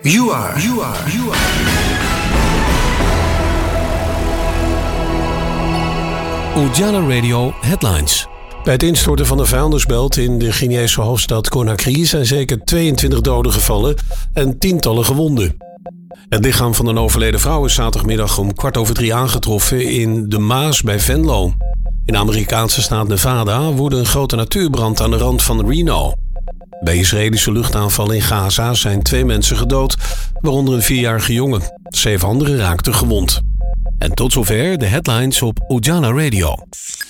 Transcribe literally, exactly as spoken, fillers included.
You are. You are. You are. Ujala Radio Headlines. Bij het instorten van de vuilnisbelt in de Guinese hoofdstad Conakry zijn zeker tweeëntwintig doden gevallen en tientallen gewonden. Het lichaam van een overleden vrouw is zaterdagmiddag om kwart over drie aangetroffen in de Maas bij Venlo. In de Amerikaanse staat Nevada woedde een grote natuurbrand aan de rand van Reno. Bij Israëlische luchtaanvallen in Gaza zijn twee mensen gedood, waaronder een vierjarige jongen. Zeven anderen raakten gewond. En tot zover de headlines op Ujala Radio.